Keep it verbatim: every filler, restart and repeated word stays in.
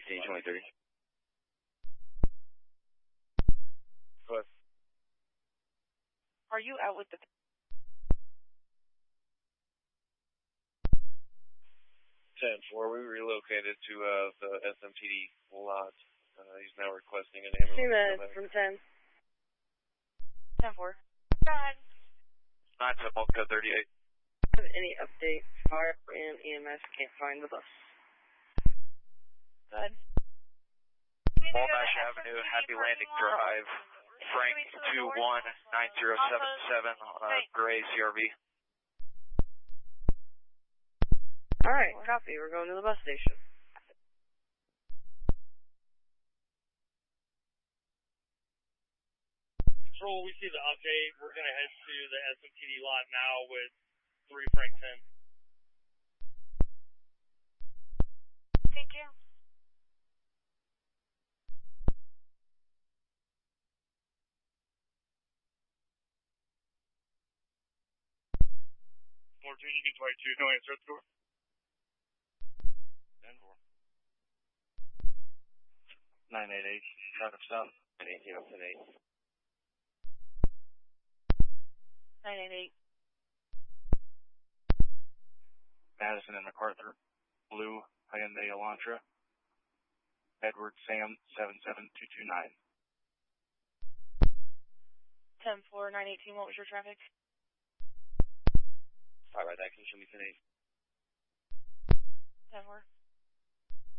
Stage twenty thirty. What? Are you out with the... ten four, we relocated to uh, the S M T D lot. Uh, he's now requesting an ambulance. Two minutes from ten. ten four. Go ahead. nine ten Mocha thirty-eight. Have any update? Fire and E M S can't find the bus. Go ahead. Walnash Avenue, Happy Landing Drive, Frank two one nine zero seven seven on a gray C R V. Alright, copy. We're going to the bus station. Control, we see the update. We're going to head to the S M T D lot now with three Frank ten. Thank you. fourteen, you can twenty-two, no answer at the door. ten four. nine eight eight, traffic stop. nine eighteen up to eight. nine eight eight. Madison and MacArthur, blue Hyundai Elantra, Edward Sam seven seven two two nine. ten four, nine eighteen, what was your traffic? Alright, that can show me today. ten four.